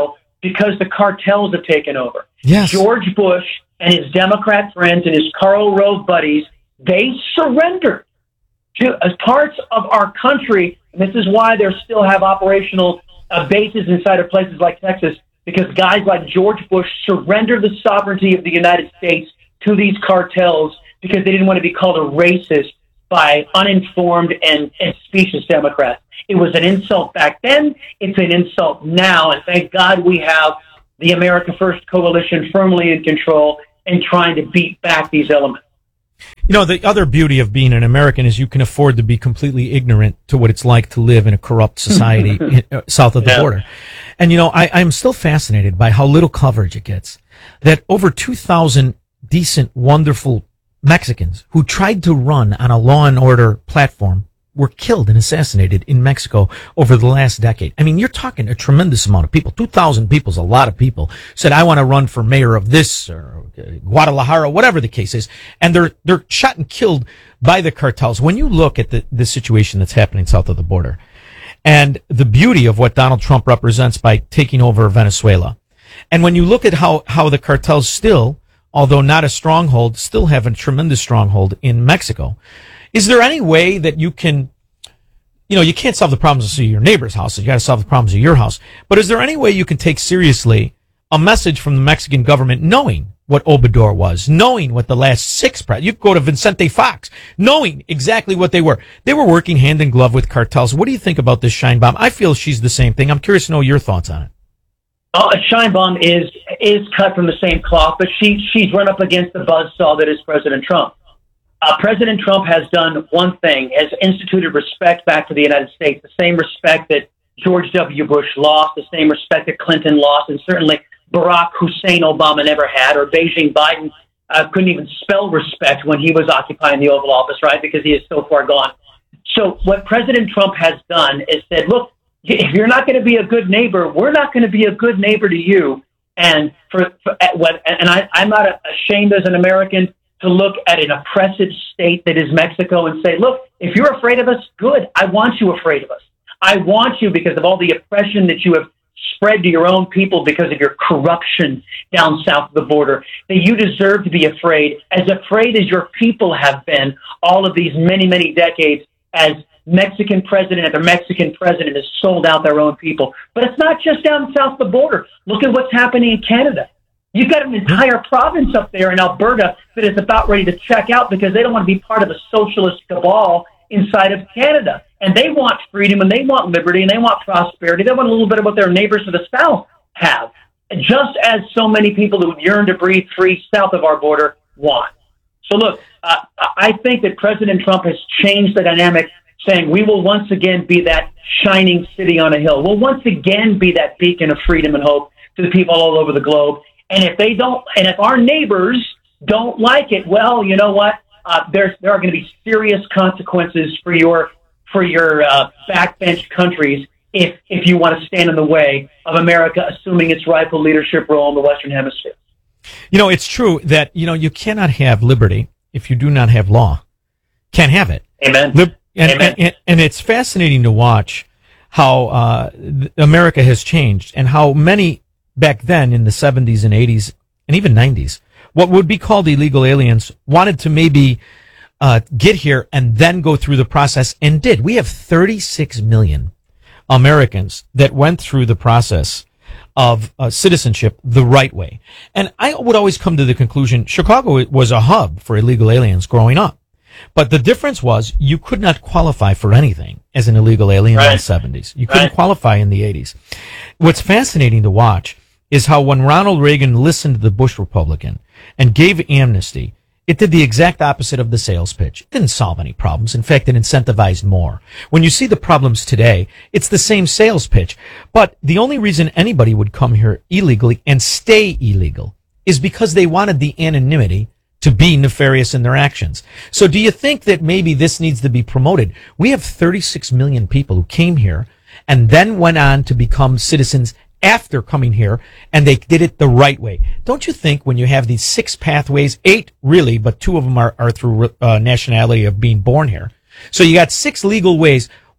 because the cartels have taken over. Yes. George Bush and his Democrat friends and his Karl Rove buddies, they surrendered to as parts of our country. And this is why they still have operational uh, bases inside of places like Texas, because guys like George Bush surrendered the sovereignty of the United States to these cartels because they didn't want to be called a racist by uninformed and, and specious Democrats. It was an insult back then. It's an insult now. And thank God we have the America First Coalition firmly in control and trying to beat back these elements. You know, the other beauty of being an American is you can afford to be completely ignorant to what it's like to live in a corrupt society in, uh, south of the Yeah. border. And, you know, I, I'm still fascinated by how little coverage it gets. That over two thousand decent, wonderful Mexicans who tried to run on a law and order platform were killed and assassinated in Mexico over the last decade. I mean, you're talking a tremendous amount of people. two thousand people is a lot of people. Said, I want to run for mayor of this or Guadalajara, whatever the case is. And they're, they're shot and killed by the cartels. When you look at the, the situation that's happening south of the border and the beauty of what Donald Trump represents by taking over Venezuela. And when you look at how, how the cartels still, although not a stronghold, still have a tremendous stronghold in Mexico. Is there any way that you can, you know, you can't solve the problems of your neighbor's house. You got to solve the problems of your house. But is there any way you can take seriously a message from the Mexican government, knowing what Obrador was, knowing what the last six presidents, you could go to Vicente Fox, knowing exactly what they were. They were working hand in glove with cartels. What do you think about this Sheinbaum? I feel she's the same thing. I'm curious to know your thoughts on it. Uh, Sheinbaum is is cut from the same cloth, but she she's run up against the buzzsaw that is President Trump. Uh, President Trump has done one thing, has instituted respect back to the United States, the same respect that George W. Bush lost, the same respect that Clinton lost, and certainly Barack Hussein Obama never had, or Beijing Biden uh, couldn't even spell respect when he was occupying the Oval Office, right, because he is so far gone. So what President Trump has done is said, look, if you're not going to be a good neighbor, we're not going to be a good neighbor to you. And for, for what, and I, I'm not ashamed as an American to look at an oppressive state that is Mexico and say, look, if you're afraid of us, good. I want you afraid of us. I want you because of all the oppression that you have spread to your own people because of your corruption down south of the border, that you deserve to be afraid, as afraid as your people have been all of these many, many decades as Mexican president after Mexican president has sold out their own people. But it's not just down south of the border. Look at what's happening in Canada. You've got an entire province up there in Alberta that is about ready to check out because they don't want to be part of a socialist cabal inside of Canada. And they want freedom and they want liberty and they want prosperity. They want a little bit of what their neighbors to the south have, just as so many people who yearn to breathe free south of our border want. So look, uh, I think that President Trump has changed the dynamic, saying we will once again be that shining city on a hill. We'll once again be that beacon of freedom and hope to the people all over the globe. And if they don't, and if our neighbors don't like it, well, you know what? Uh, there's, there are going to be serious consequences for your for your uh, backbench countries if if you want to stand in the way of America assuming its rightful leadership role in the Western Hemisphere. You know, it's true that, you know, you cannot have liberty if you do not have law. Can't have it. Amen. Lib- and, Amen. And, and it's fascinating to watch how uh, America has changed and how many back then in the seventies and eighties and even nineties, what would be called illegal aliens wanted to maybe uh, get here and then go through the process and did. We have thirty-six million Americans that went through the process of uh, citizenship the right way. And I would always come to the conclusion Chicago was a hub for illegal aliens growing up. But the difference was you could not qualify for anything as an illegal alien Right. in the seventies. You couldn't Right. qualify in the eighties. What's fascinating to watch is how when Ronald Reagan listened to the Bush Republican and gave amnesty, it did the exact opposite of the sales pitch. It didn't solve any problems. In fact, it incentivized more. When you see the problems today, it's the same sales pitch. But the only reason anybody would come here illegally and stay illegal is because they wanted the anonymity to be nefarious in their actions. So do you think that maybe this needs to be promoted? We have thirty-six million people who came here and then went on to become citizens after coming here, and they did it the right way. Don't you think when you have these six pathways, eight really, but two of them are, are through uh, nationality of being born here. So you got six legal ways.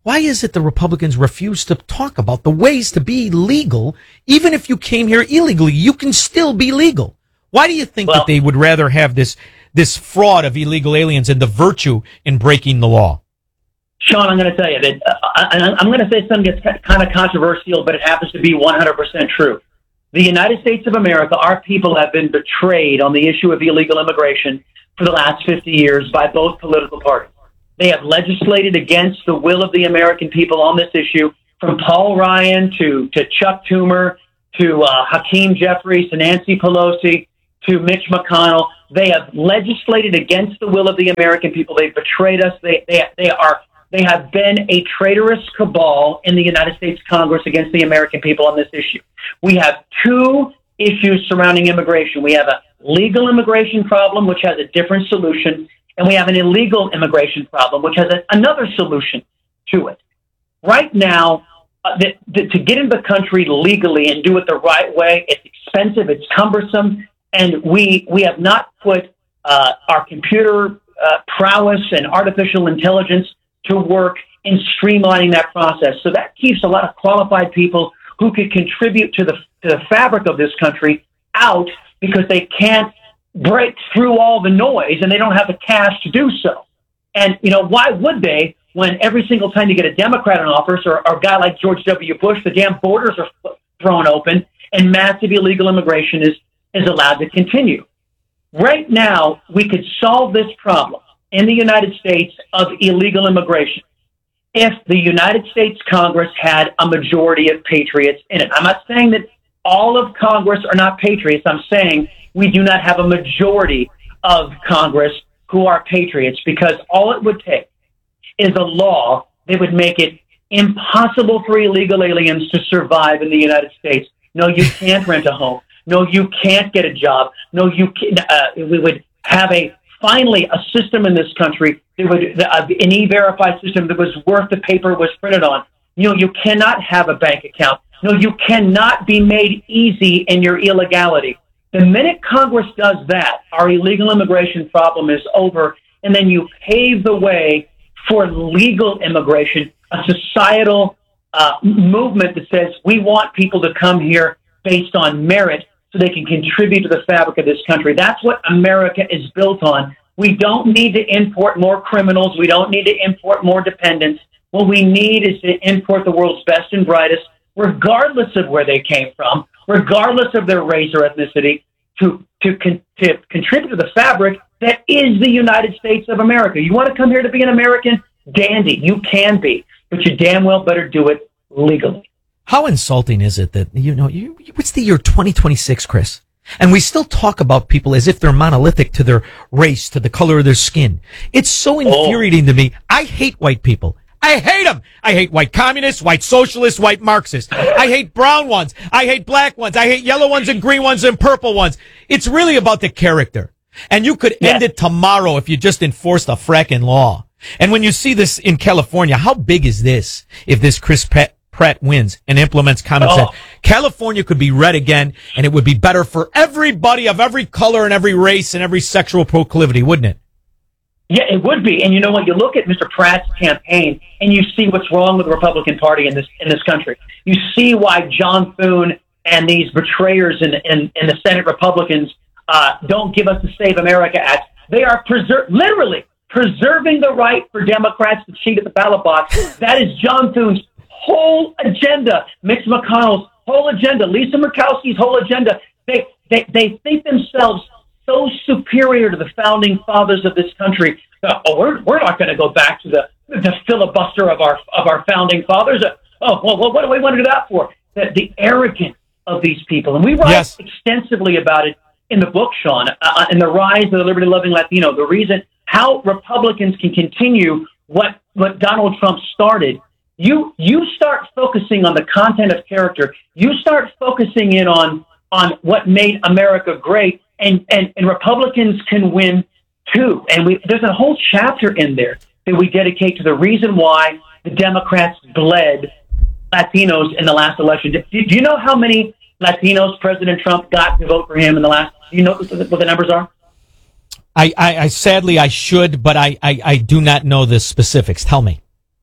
why is it the Republicans refuse to talk about the ways to be legal? Even if you came here illegally, you can still be legal. Why do you think Well, that they would rather have this this fraud of illegal aliens and the virtue in breaking the law? Sean, I'm going to tell you that uh, I, I'm going to say something that's kind of controversial, but it happens to be one hundred percent true. The United States of America, our people have been betrayed on the issue of illegal immigration for the last fifty years by both political parties. They have legislated against the will of the American people on this issue, from Paul Ryan to, to Chuck Schumer to uh, Hakeem Jeffries to Nancy Pelosi to Mitch McConnell. They have legislated against the will of the American people. They've betrayed us. They, they, they are, they have been a traitorous cabal in the United States Congress against the American people on this issue. We have two issues surrounding immigration. We have a legal immigration problem, which has a different solution, and we have an illegal immigration problem, which has a, another solution to it. Right now, uh, the, the, to get into the country legally and do it the right way, it's expensive, it's cumbersome, and we we have not put uh, our computer uh, prowess and artificial intelligence to work in streamlining that process. So that keeps a lot of qualified people who could contribute to the to the fabric of this country out, because they can't break through all the noise and they don't have the cash to do so. And, you know, why would they, when every single time you get a Democrat in office or, or a guy like George W. Bush, the damn borders are thrown open and massive illegal immigration is, is allowed to continue? Right now, we could solve this problem in the United States of illegal immigration if the United States Congress had a majority of patriots in it. I'm not saying that all of Congress are not patriots. I'm saying we do not have a majority of Congress who are patriots, because all it would take is a law that would make it impossible for illegal aliens to survive in the United States. No, you can't rent a home. No, you can't get a job. No, you can, uh, we would have a finally a system in this country that would uh, an E-Verify system that was worth the paper it was printed on. You know, you cannot have a bank account. No, you cannot be made easy in your illegality. The minute Congress does that, our illegal immigration problem is over, and then you pave the way for legal immigration, a societal uh, movement that says we want people to come here based on merit so they can contribute to the fabric of this country. That's what America is built on. We don't need to import more criminals. We don't need to import more dependents. What we need is to import the world's best and brightest, regardless of where they came from, regardless of their race or ethnicity, to to, con- to contribute to the fabric that is the United States of America. You want to come here to be an American? Dandy. You can be, but you damn well better do it legally. How insulting is it that, you know, you, what's the year twenty twenty-six, Chris? And we still talk about people as if they're monolithic to their race, to the color of their skin. It's so infuriating oh. to me. I hate white people. I hate them. I hate white communists, white socialists, white Marxists. I hate brown ones. I hate black ones. I hate yellow ones and green ones and purple ones. It's really about the character. And you could end yeah. it tomorrow if you just enforced a fracking law. And when you see this in California, how big is this if this Chris Pratt, Pratt wins and implements common sense? Oh. California could be red again, and it would be better for everybody of every color and every race and every sexual proclivity, wouldn't it? Yeah, it would be. And you know what? You look at Mister Pratt's campaign and you see what's wrong with the Republican Party in this in this country. You see why John Thune and these betrayers in, in, in the Senate Republicans uh, don't give us the Save America Act. They are preser- literally preserving the right for Democrats to cheat at the ballot box. That is John Thune's whole agenda. Mitch McConnell's whole agenda. Lisa Murkowski's whole agenda. They they they think themselves so superior to the founding fathers of this country. Uh, oh, we're we're not going to go back to the the filibuster of our of our founding fathers. Uh, oh, well, what do we want to do that for? The, the arrogance of these people, and we write yes. extensively about it in the book, Sean, uh, in the rise of the liberty-loving Latino. The reason how Republicans can continue what what Donald Trump started. You you start focusing on the content of character. You start focusing in on on what made America great. And, and, and Republicans can win too. And we, there's a whole chapter in there that we dedicate to the reason why the Democrats bled Latinos in the last election. Do, do you know how many Latinos President Trump got to vote for him in the last? Do you know what the, what the numbers are? I, I, I sadly I should, but I, I, I do not know the specifics. Tell me.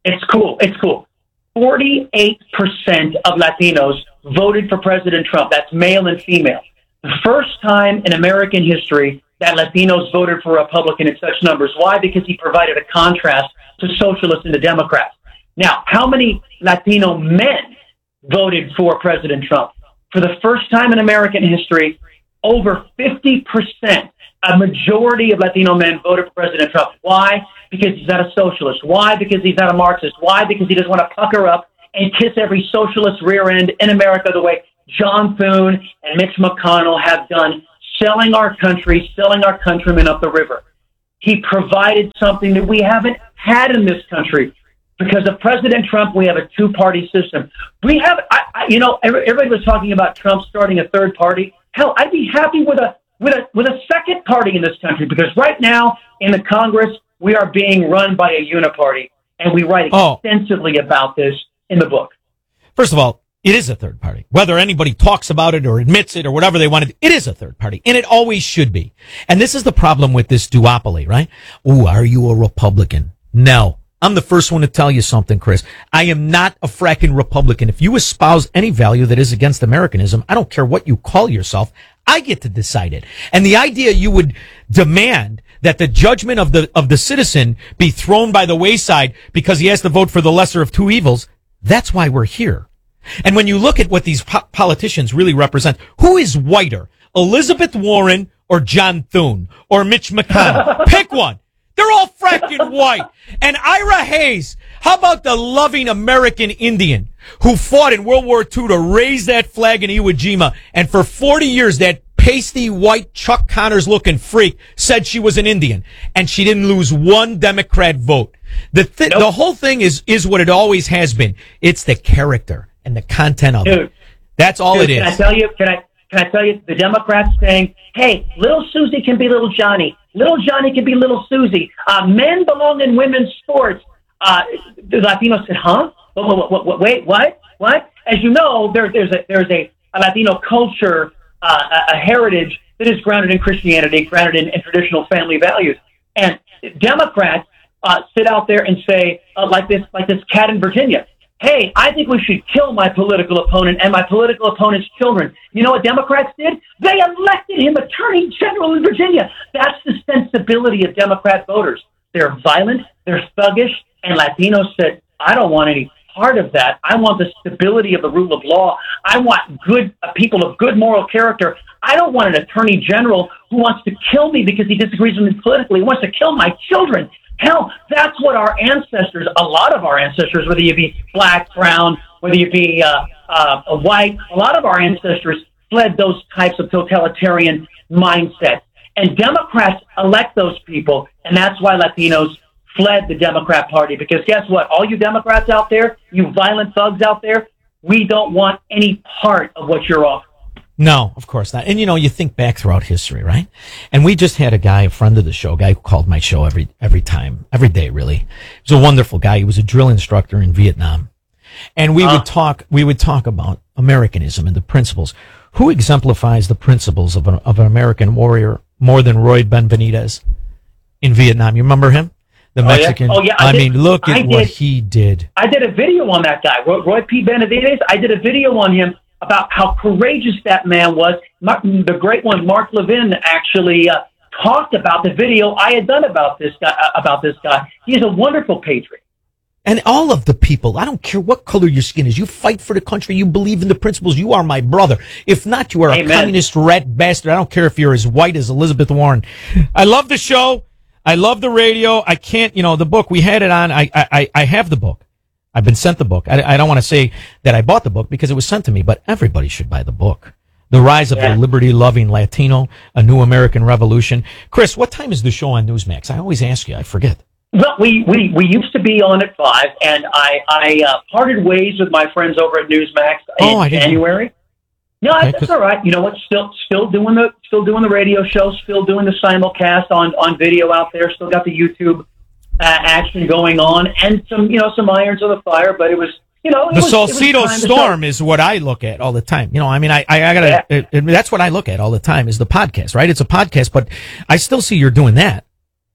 It's cool. It's cool. forty-eight percent of Latinos voted for President Trump. That's male and female. The first time in American history that Latinos voted for a Republican in such numbers. Why? Because he provided a contrast to socialists and the Democrats. Now, how many Latino men voted for President Trump? For the first time in American history, over fifty percent, a majority of Latino men voted for President Trump. Why? Because he's not a socialist. Why? Because he's not a Marxist. Why? Because he doesn't want to pucker up and kiss every socialist rear end in America the way John Thune and Mitch McConnell have done, selling our country, selling our countrymen up the river. He provided something that we haven't had in this country. Because of President Trump, we have a two-party system. We have, I, I, you know, everybody was talking about Trump starting a third party. Hell, I'd be happy with a with a with a second party in this country, because right now in the Congress we are being run by a uniparty, and we write extensively oh. about this in the book. First of all, it is a third party. Whether anybody talks about it or admits it or whatever they want to do, it is a third party, and it always should be. And this is the problem with this duopoly, right? Ooh, are you a Republican? No. I'm the first one to tell you something, Chris. I am not a fracking Republican. If you espouse any value that is against Americanism, I don't care what you call yourself. I get to decide it. And the idea you would demand that the judgment of the of the citizen be thrown by the wayside because he has to vote for the lesser of two evils, that's why we're here. And when you look at what these po- politicians really represent, who is whiter, Elizabeth Warren or John Thune or Mitch McConnell? Pick one. They're all fracking white. And Ira Hayes, how about the loving American Indian who fought in World War Two to raise that flag in Iwo Jima, and for forty years that pasty white Chuck Connors looking freak said she was an Indian, and she didn't lose one Democrat vote. The th- nope. The whole thing is is what it always has been. It's the character and the content of Dude. it. That's all Dude, it is. Can I tell you? Can I? Can I tell you? The Democrats saying, "Hey, little Susie can be little Johnny. Little Johnny can be little Susie. Uh, men belong in women's sports." Uh, the Latinos said, "Huh? What, what, what, wait, what? What?" As you know, there, there's a there's a, a Latino culture, uh, a, a heritage that is grounded in Christianity, grounded in, in traditional family values. And Democrats uh, sit out there and say, uh, like this, like this cat in Virginia. Hey, I think we should kill my political opponent and my political opponent's children. You know what Democrats did? They elected him Attorney General in Virginia. That's the sensibility of Democrat voters. They're violent, they're thuggish, and Latinos said, I don't want any part of that. I want the stability of the rule of law. I want good uh, people of good moral character. I don't want an Attorney General who wants to kill me because he disagrees with me politically. He wants to kill my children. Hell, that's what our ancestors, a lot of our ancestors, whether you be black, brown, whether you be uh, uh, a white, a lot of our ancestors fled those types of totalitarian mindsets. And Democrats elect those people, and that's why Latinos fled the Democrat Party. Because guess what? All you Democrats out there, you violent thugs out there, we don't want any part of what you're offering. No, of course not. And, you know, you think back throughout history, right? And we just had a guy, a friend of the show, a guy who called my show every every time, every day, really. He was a wonderful guy. He was a drill instructor in Vietnam. And we uh, would talk, we would talk about Americanism and the principles. Who exemplifies the principles of an, of an American warrior more than Roy Benvenidez in Vietnam? You remember him? The oh, Mexican. Yeah? Oh, yeah. I, I did, mean, look at I what did, he did. I did a video on that guy, Roy, Roy P. Benavidez. I did a video on him about how courageous that man was. Martin, the great one, Mark Levin, actually uh, talked about the video I had done about this guy. Uh, about this guy, he's a wonderful patriot. And all of the people, I don't care what color your skin is, you fight for the country, you believe in the principles, you are my brother. If not, you are Amen. a communist rat bastard. I don't care if you're as white as Elizabeth Warren. I love the show. I love the radio. I can't, you know, the book, we had it on. I, I, I have the book. I've been sent the book. I, I don't want to say that I bought the book because it was sent to me, but everybody should buy the book. The Rise of yeah. the Liberty-Loving Latino, A New American Revolution. Chris, what time is the show on Newsmax? I always ask you. I forget. Well, we, we, we used to be on at five, and I, I uh, parted ways with my friends over at Newsmax oh, in January. No, okay, that's all right. You know what? Still, still doing the, still doing the radio show. Still doing the simulcast on, on video out there. Still got the YouTube uh, action going on, and some, you know, some irons on the fire. But it was, you know, it the was, Salcedo it was Storm is what I look at all the time. You know, I mean, I, I, I gotta. Yeah. It, it, that's what I look at all the time is the podcast, right? It's a podcast, but I still see you're doing that.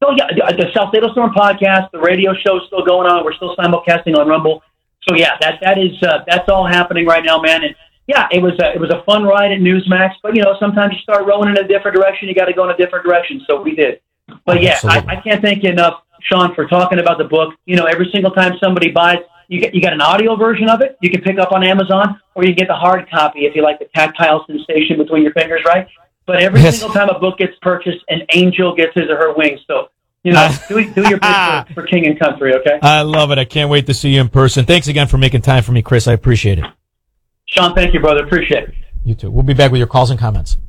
So yeah, the Salcedo Storm podcast, the radio show is still going on. We're still simulcasting on Rumble. So yeah, that that is uh, that's all happening right now, man. And yeah, it was a, it was a fun ride at Newsmax. But you know, sometimes you start rolling in a different direction. You got to go in a different direction. So we did. But yeah, I, I can't thank you enough, Sean, for talking about the book. You know, every single time somebody buys, you get you got an audio version of it. You can pick up on Amazon, or you can get the hard copy if you like the tactile sensation between your fingers, right? But every Yes. single time a book gets purchased, an angel gets his or her wings. So, you know, do, do your best for, for king and country, okay? I love it. I can't wait to see you in person. Thanks again for making time for me, Chris. I appreciate it. Sean, thank you, brother. Appreciate it. You too. We'll be back with your calls and comments.